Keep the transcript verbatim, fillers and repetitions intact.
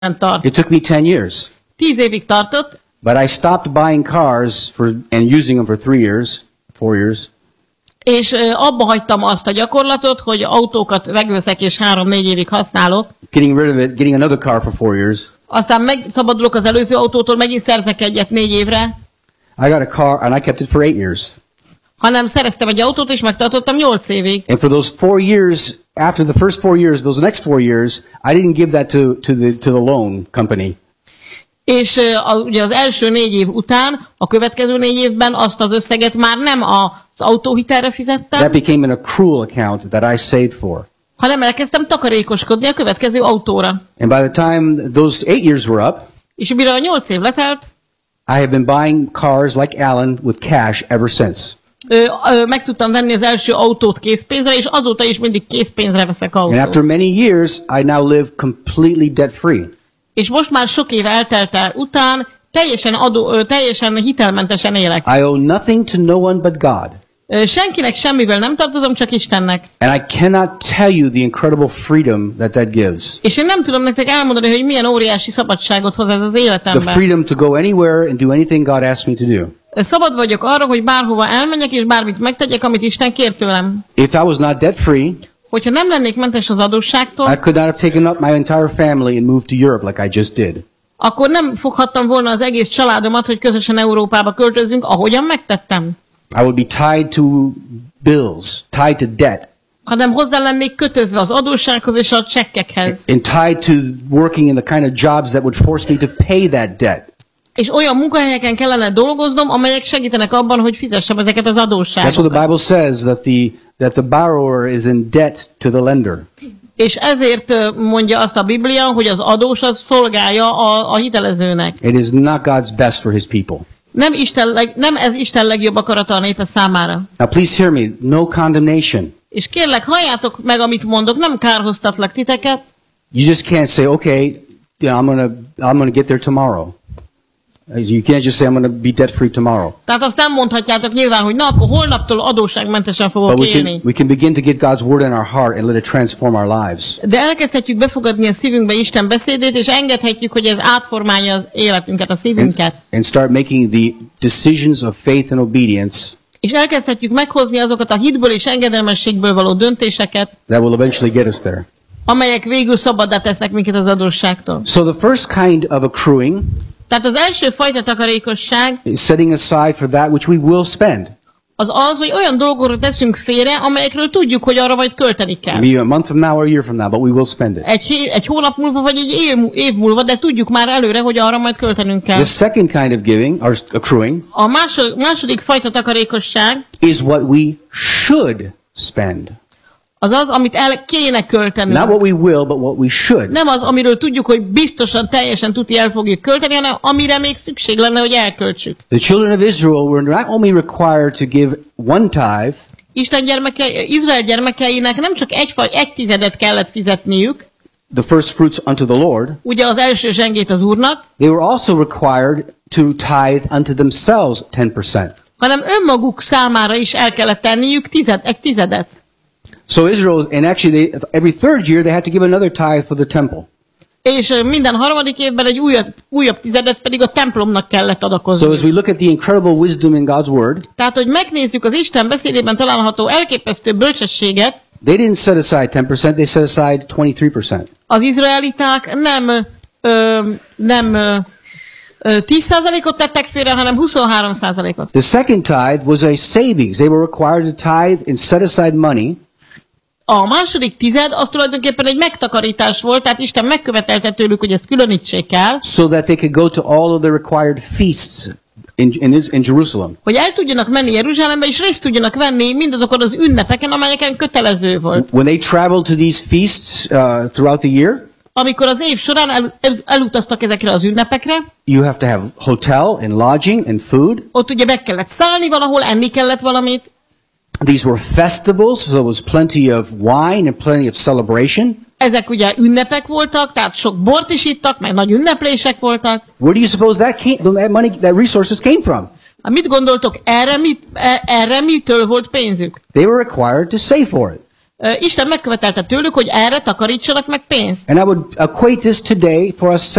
tart. It took me ten years. Tíz évig tartott, But I stopped buying cars for and using them for three years, four years. és ö, abba hagytam azt a gyakorlatot, hogy autókat megveszek és három-négy évig használok. Getting rid of it, getting another car for four years. Aztán megszabadulok az előző autótól, megint szerzek egyet négy évre, I got a car and I kept it for eight years. hanem szereztem egy autót és megtartottam nyolc évig. And for those four years, after the first four years, those next four years, I didn't give that to, to the to the loan company. És ö, a, ugye az első négy év után, a következő négy évben azt az összeget már nem a, az autóhitelre fizettem, That became an accrual account that I saved for. hanem elkezdtem takarékoskodni a következő autóra. And by the time those eight years were up, És mire a nyolc év letelt, I have been buying cars like Alan with cash ever since. ö, ö, meg tudtam venni az első autót készpénzre, és azóta is mindig készpénzre veszek And autót. after many years, I now live completely debt free. És most már sok év eltelte után teljesen, adó, ö, teljesen hitelmentesen élek. I owe nothing to no one but God. Ö, Senkinek semmivel nem tartozom, csak Istennek. And I cannot tell you the incredible freedom that that gives. És én nem tudom nektek elmondani, hogy milyen óriási szabadságot hoz ez az The életemben. freedom to go anywhere and do anything God asks me to do. Ö, Szabad vagyok arra, hogy bárhova elmenjek, és bármit megtegyek, amit Isten kér tőlem. If I was not debt free, Hogyha nem lennék mentes az adósságtól, I could not have taken up my entire family and moved to Europe like I just did. akkor nem foghattam volna az egész családomat, hogy közösen Európába költözzünk, ahogyan megtettem. I would be tied to bills, tied to debt, Hanem hozzá lennék kötözve az adóssághoz és a csekkekhez. and tied to working in the kind of jobs that would force me to pay that debt. És olyan munkahelyeken kellene dolgoznom, amelyek segítenek abban, hogy fizessem ezeket az That's what adósságokat. the Bible says, that the that the borrower is in debt to the lender. És ezért ö, mondja azt a Biblia, hogy az adós az szolgálja a, a hitelezőnek. It is not God's best for his people. Nem, Isten leg, nem ez Isten legjobb akarata a népe számára. Now please hear me, no condemnation. És kérlek, halljátok meg, amit mondok, nem kárhoztatlak titeket. You just can't say, okay, yeah, I'm gonna I'm gonna get there tomorrow. You can't just say I'm gonna be debt free tomorrow. Tehát azt nem mondhatjátok nyilván, hogy na, akkor holnaptól adósságmentesen But fogok we can élni. we can begin to get God's word in our heart and let it transform our lives. De elkezdhetjük befogadni a szívünkbe Isten beszédét, és engedhetjük, hogy ez átformálja az életünket, a And, szívünket. and start making the decisions of faith and obedience És elkezdhetjük meghozni azokat a hitből és engedelmességből való döntéseket, that will eventually get us there. amelyek végül szabaddá tesznek minket az adósságtól. So the first kind of accruing Tehát az első fajta takarékosság is setting aside for that which we will spend. az az, hogy olyan dolgokra teszünk félre, amelyekről tudjuk, hogy arra majd költeni kell. Maybe a month from now or a year from now, but we will spend it. Egy, hé- egy hónap múlva, vagy egy év, év múlva, de tudjuk már előre, hogy arra majd költenünk kell. The second kind of giving, or accruing, A másod, második fajta takarékosság is what we should spend. az az, amit el kéne költenünk. Not what we will, but what we should. Nem az, amiről tudjuk, hogy biztosan, teljesen tuti el fogjuk költeni, hanem amire még szükség lenne, hogy elköltsük. The children of Israel were not only required to give one tithe, Isten gyermeke, Izrael gyermekeinek nem csak egy, faj- egy tizedet kellett fizetniük, the first fruits unto the Lord, ugye az első zsengét az Úrnak, they were also required to tithe unto themselves ten percent. hanem önmaguk számára is el kellett tenniük tized, egy tizedet. So Israel, and actually they, every third year they had to give another tithe for the temple. És ö, minden harmadik évben egy újabb, újabb tizedet pedig a templomnak kellett adakozni. So as we look at the incredible wisdom in God's word, Tehát, hogy megnézzük az Isten beszédében található elképesztő bölcsességet, they didn't set aside ten percent, they set aside twenty-three percent. az izraeliták nem, ö, nem ö, ö, tíz százalékot tettek félre, hanem huszonhárom százalékot. The second tithe was a savings. They were required to tithe and set aside money A második tized az tulajdonképpen egy megtakarítás volt, tehát Isten megkövetelte tőlük, hogy ezt különítsék el, so that they could go to all of the required feasts in, in, Is- in Jerusalem. hogy el tudjanak menni Jeruzsálembe, és részt tudjanak venni mindazokon az ünnepeken, amelyeken kötelező volt. When they traveled to these feasts uh, throughout the year, Amikor az év során el, el, elutaztak ezekre az ünnepekre, you have to have hotel and lodging and food. ott ugye meg kellett szállni valahol, enni kellett valamit. These were festivals, so there was plenty of wine and plenty of celebration. Ezek ugye ünnepek voltak, tehát sok bort is ittak, meg nagy ünneplések voltak. Where do you suppose that came, that money, that resources came from? Hát mit gondoltok, erre, mit, e- erre mitől volt pénzük? They were required to save for it. Ö, Isten megkövetelte tőlük, hogy erre takarítsanak meg pénzt. And I would equate this today for us